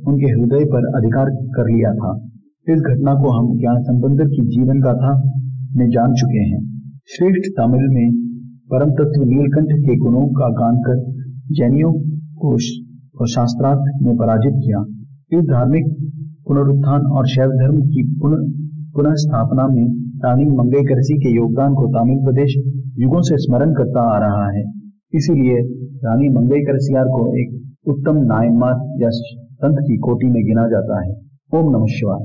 उनके हृदय पर अधिकार कर लिया था। इस घटना को हम ज्ञानसंबंधर की जीवन गाथा में जान चुके हैं। श्रेष्ठ तमिल में परम तत्व नीलकंठ के गुणों का गान कर जैनियों को शास्त्रार्थ में पराजित किया। इस धार्मिक पुनरुत्थान और शैव धर्म की पुनः स्थापना में रानी मंगईकरसी के योगदान को तमिल प्रदेश युगों से स्मरण करता आ रहा है। इसीलिए रानी मंगईकरसियार को एक उत्तम नायनमार या संत की कोटि में गिना जाता है। ओम नमः शिवाय।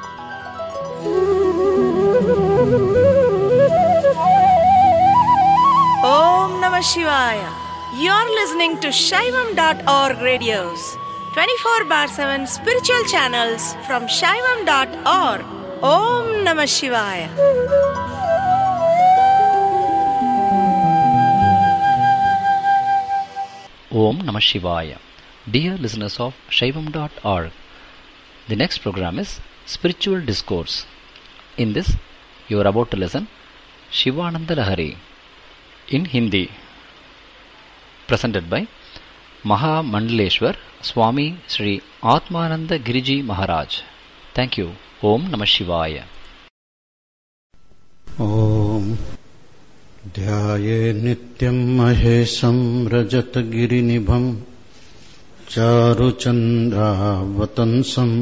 Om Namah Shivaya. You're listening to Shaivam.org radios, 24/7 spiritual channels from Shaivam.org. Om Namah Shivaya. Om Namah Shivaya. Dear listeners of Shaivam.org, the next program is Spiritual Discourse. In this, you are about to listen Shivananda Lahari in Hindi, presented by Mahamandaleshwar Swami Sri Atmananda Giriji Maharaj. Thank you. Om Namah Shivaya. Om ध्याये नित्यं महेशं रजतगिरिनिभं चारुचन्द्रावतंसं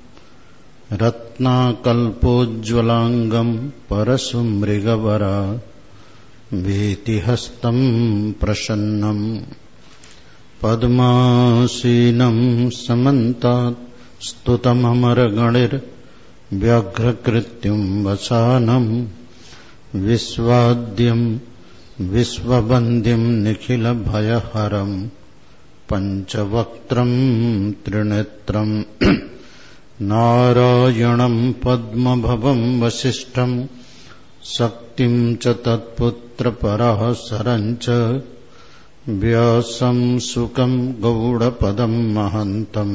रत्नाकल्पोज्ज्वलाङ्गं परशुमृगवरा भीतिहस्तं प्रसन्नं पद्मासीनं समन्तात् स्तुतममरगणैर्व्याघ्रकृत्युं वसानं विश्वाद्यं विश्ववन्द्यं निखिलभयहरं पञ्चवक्त्रं त्रिनेत्रं नारायणं पद्मभवं वसिष्ठं शक्तिं च तत्पुत्रपराशरं च व्यासं शुकं गौडपदं महन्तं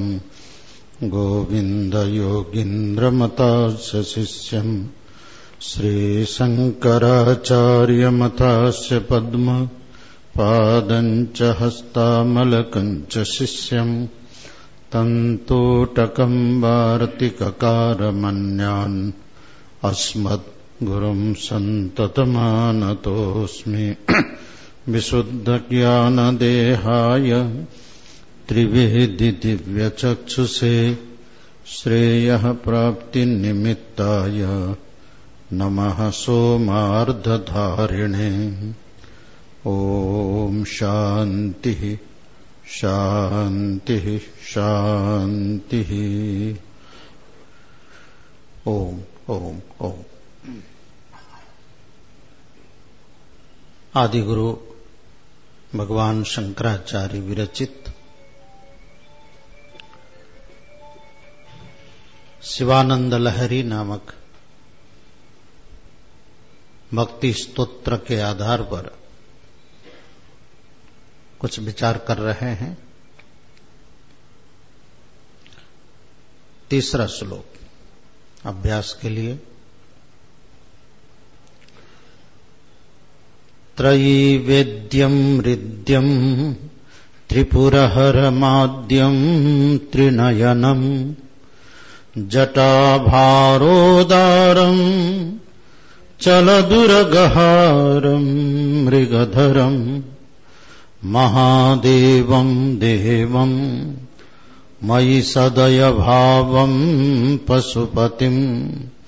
गोविन्दयोगीन्द्रमतास्य शिष्यं श्रीशङ्कराचार्यमतास्य पद्म पादं च हस्तामलकं च शिष्यं तन्तोटकं वार्तिककारमन्यान् अस्मद्गुरुं सन्ततमानतोऽस्मि विशुद्धज्ञानदेहाय त्रिवेदिदिव्यचक्षुषे श्रेयः प्राप्तिनिमित्ताय नमः सोमार्धधारिणे। ॐ शान्तिः शान्तिः शान्तिः। ॐ ॐ ॐ। आदिगुरु भगवान शंकराचार्य विरचित शिवानंद लहरी नामक भक्ति स्तोत्र के आधार पर कुछ विचार कर रहे हैं। तीसरा श्लोक अभ्यास के लिए। त्रयीवेद्यं हृद्यं त्रिपुरहरमाद्यं त्रिनयनं जटाभारोदारं चलदुरगहारं मृगधरं महादेवं देवं मयि सदय भावं पशुपतिं